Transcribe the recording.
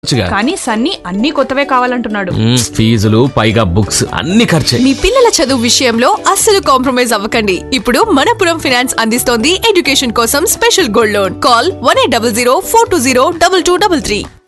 కానీ సన్నీ అన్ని కొత్తవే కావాలంటున్నాడు. ఫీజులు పైగా బుక్స్ అన్ని ఖర్చే. మీ పిల్లల చదువు విషయంలో అస్సలు కాంప్రమైజ్ అవ్వకండి. ఇప్పుడు మనపురం ఫైనాన్స్ అందిస్తోంది ఎడ్యుకేషన్ కోసం స్పెషల్ గోల్డ్ లోన్. కాల్ 1800 420 2233.